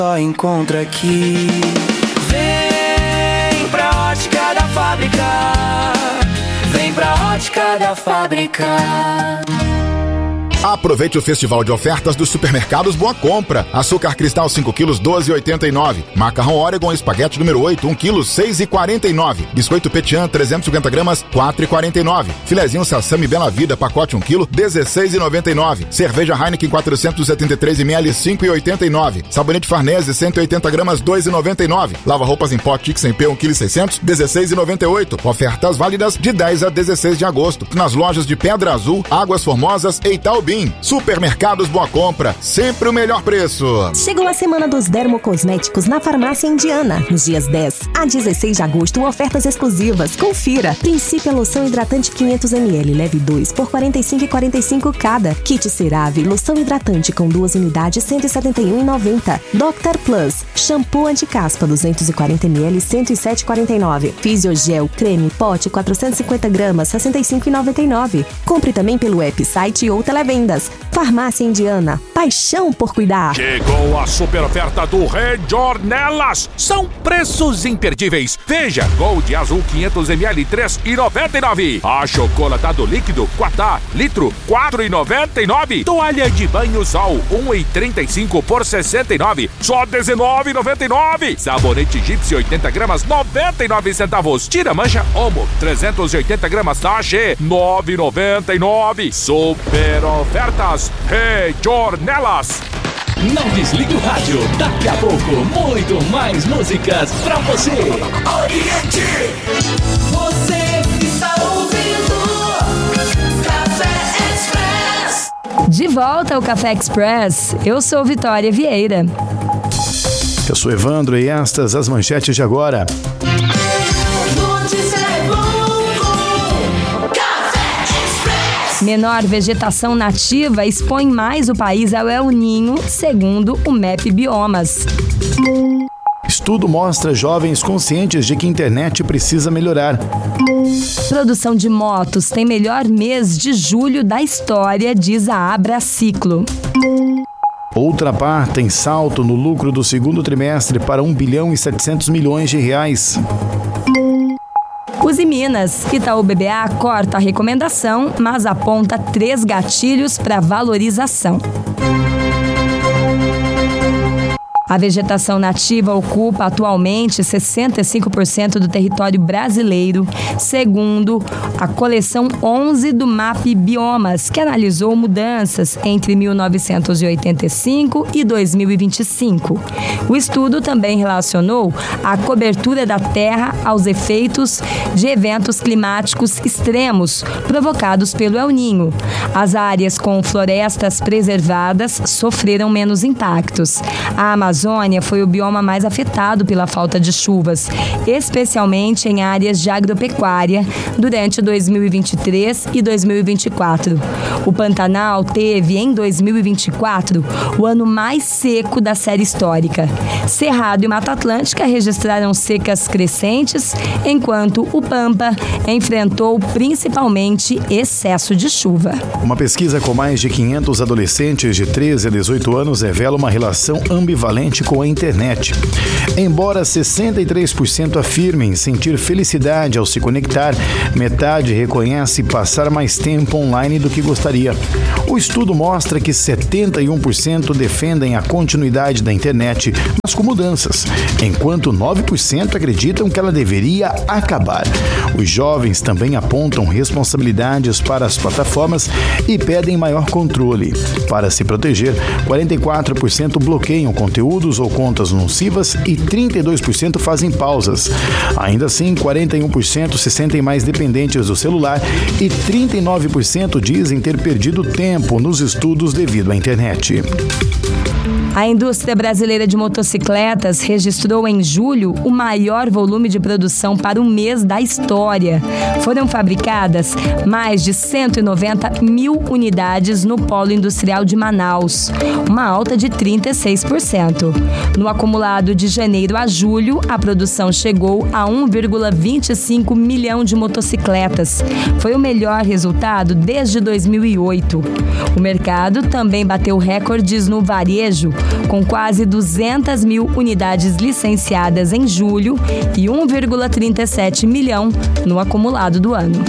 Só encontra aqui. Vem pra Ótica da Fábrica. Vem pra Ótica da Fábrica. Aproveite o festival de ofertas dos supermercados Boa Compra. Açúcar cristal 5 kg 12,89. Macarrão Oregon espaguete número 8 1 kg 6,49. Biscoito Petian 350 gramas 4,49. Filezinho Sassami Bela Vida pacote 1 kg 16,99. Cerveja Heineken 473 ml 5,89. Sabonete Farnese 180 gramas 2,99. Lava roupas em pó Tix em P 1 kg 600 16,98. Ofertas válidas de 10 a 16 de agosto nas lojas de Pedra Azul, Águas Formosas e Itaubim. Supermercados Boa Compra, sempre o melhor preço. Chegou a semana dos dermocosméticos na Farmácia Indiana. Nos dias 10 a 16 de agosto, ofertas exclusivas. Confira. Princípio loção hidratante 500 ml, leve 2 por R$ 45,45 cada. Kit CeraVe, loção hidratante com 2 unidades, R$ 171,90. Dr. Plus, shampoo anti-caspa 240 ml, R$ 107,49. Fisiogel, creme, pote 450 gramas, R$ 65,99. Compre também pelo app, site ou televendas. Farmácia Indiana, paixão por cuidar. Chegou a super oferta do Rejornelas. São preços imperdíveis. Veja, Gold Azul 500 ml 3,99. Achocolatado líquido 4A litro 4,99. Toalha de banho Sol 1,35 por 69, só 19,99. Sabonete Gipsy 80 gramas 99 centavos. Tira mancha Omo 380 gramas sachê 9,99. Super ofertas Rejornelas. Não desligue o rádio, daqui a pouco muito mais músicas pra você. Oriente. Você está ouvindo Café Express. De volta ao Café Express, eu sou Vitória Vieira. Eu sou Evandro e estas as manchetes de agora. Menor vegetação nativa expõe mais o país ao El Ninho, segundo o MEP Biomas. Estudo mostra jovens conscientes de que a internet precisa melhorar. Produção de motos tem melhor mês de julho da história, diz a Abraciclo. Ultrapar tem salto no lucro do segundo trimestre para 1 bilhão e 700 milhões de reais. Uzi Minas, Itaú BBA corta a recomendação, mas aponta 3 gatilhos para valorização. A vegetação nativa ocupa atualmente 65% do território brasileiro, segundo a coleção 11 do MAP Biomas, que analisou mudanças entre 1985 e 2025. O estudo também relacionou a cobertura da terra aos efeitos de eventos climáticos extremos provocados pelo El Ninho. As áreas com florestas preservadas sofreram menos impactos. A Amazônia foi o bioma mais afetado pela falta de chuvas, especialmente em áreas de agropecuária, durante 2023 e 2024. O Pantanal teve, em 2024, o ano mais seco da série histórica. Cerrado e Mata Atlântica registraram secas crescentes, enquanto o Pampa enfrentou principalmente excesso de chuva. Uma pesquisa com mais de 500 adolescentes de 13 a 18 anos revela uma relação ambivalente com a internet. Embora 63% afirmem sentir felicidade ao se conectar, metade reconhece passar mais tempo online do que gostaria. O estudo mostra que 71% defendem a continuidade da internet, mas com mudanças, enquanto 9% acreditam que ela deveria acabar. Os jovens também apontam responsabilidades para as plataformas e pedem maior controle. Para se proteger, 44% bloqueiam conteúdos ou contas nocivas e 32% fazem pausas. Ainda assim, 41% se sentem mais dependentes do celular e 39% dizem ter perdido tempo nos estudos devido à internet. A indústria brasileira de motocicletas registrou em julho o maior volume de produção para um mês da história. Foram fabricadas mais de 190 mil unidades no Polo Industrial de Manaus, uma alta de 36%. No acumulado de janeiro a julho, a produção chegou a 1,25 milhão de motocicletas. Foi o melhor resultado desde 2008. O mercado também bateu recordes no varejo, com quase 200 mil unidades licenciadas em julho e 1,37 milhão no acumulado do ano.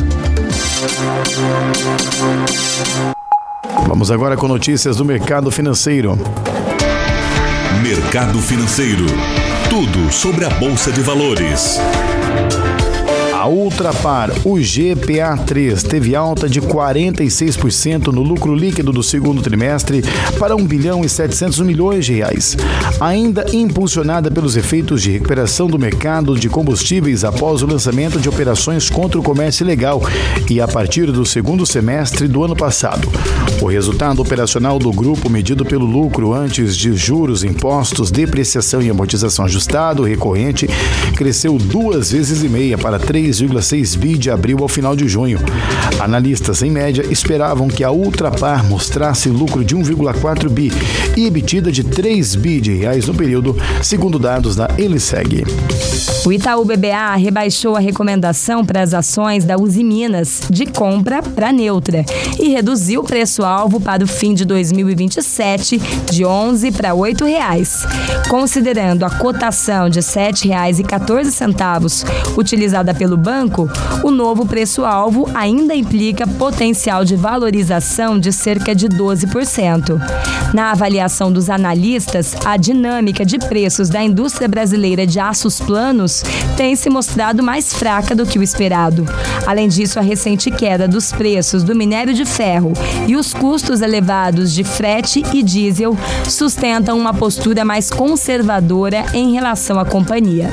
Vamos agora com notícias do mercado financeiro. Mercado financeiro. Tudo sobre a Bolsa de Valores. A Ultrapar, o GPA3, teve alta de 46% no lucro líquido do segundo trimestre para 1 bilhão e 700 milhões de reais, ainda impulsionada pelos efeitos de recuperação do mercado de combustíveis após o lançamento de operações contra o comércio ilegal e a partir do segundo semestre do ano passado. O resultado operacional do grupo, medido pelo lucro antes de juros, impostos, depreciação e amortização ajustado recorrente, cresceu 2,5 vezes para 3,6 bi de abril ao final de junho. Analistas, em média, esperavam que a Ultrapar mostrasse lucro de 1,4 bi e EBITDA de 3 bi de reais no período, segundo dados da Eliseg. O Itaú BBA rebaixou a recomendação para as ações da Usiminas de compra para neutra e reduziu o preço-alvo para o fim de 2027 de R$ 11 para R$ 8. Considerando a cotação de R$ 7,14 utilizada pelo banco, o novo preço-alvo ainda implica potencial de valorização de cerca de 12%. Na avaliação dos analistas, a dinâmica de preços da indústria brasileira de aços planos tem se mostrado mais fraca do que o esperado. Além disso, a recente queda dos preços do minério de ferro e os custos elevados de frete e diesel sustentam uma postura mais conservadora em relação à companhia.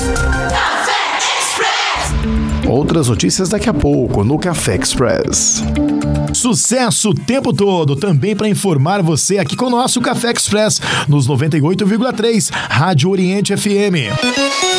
Outras notícias daqui a pouco no Café Express. Sucesso o tempo todo, também para informar você aqui com o nosso Café Express nos 98,3 Rádio Oriente FM.